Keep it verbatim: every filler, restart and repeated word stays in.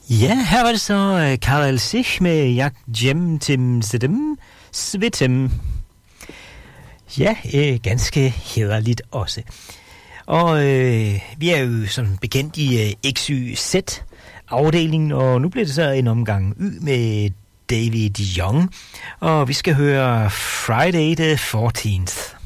Ja, her var det så uh, Karel Sich med Jak Jem Tim Sidem Svitem. Ja, øh, ganske hæderligt også. Og øh, vi er jo som bekendt i øh, X Y Z-afdelingen, og nu bliver det så en omgang Y med David Young, og vi skal høre Friday the fourteenth.